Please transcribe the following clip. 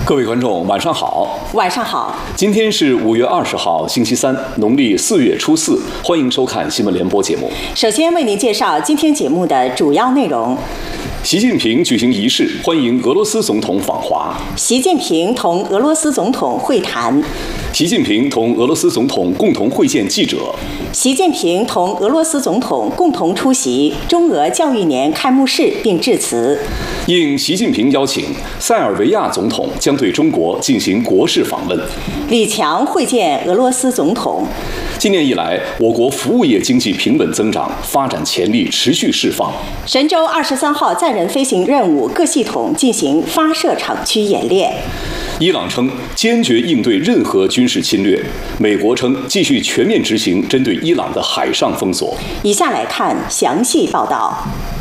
各位观众，晚上好。 晚上好。 今天是5月20号，星期三，农历4月初4。欢迎收看新闻联播节目。 首先为您介绍今天节目的主要内容。 习近平举行仪式，欢迎俄罗斯总统访华。 习近平同俄罗斯总统会谈。 习近平同俄罗斯总统共同会见记者。 习近平同俄罗斯总统共同出席中俄教育年开幕式并致辞。 应习近平邀请，塞尔维亚总统将对中国进行国事访问。 李强会见俄罗斯总统。 今年以来，我国服务业经济平稳增长，发展潜力持续释放。 神舟23号载人飞行任务各系统进行发射场区演练。 伊朗称坚决应对任何军事侵略，美国称继续全面执行针对伊朗的海上封锁。 以下来看详细报道。